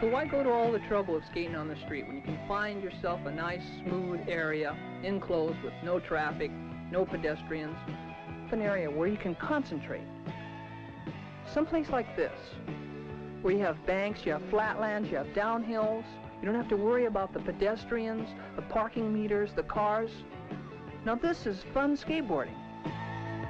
So why go to all the trouble of skating on the street when you can find yourself a nice, smooth area, enclosed with no traffic, no pedestrians, an area where you can concentrate. Someplace like this, where you have banks, you have flatlands, you have downhills. You don't have to worry about the pedestrians, the parking meters, the cars. Now this is fun skateboarding.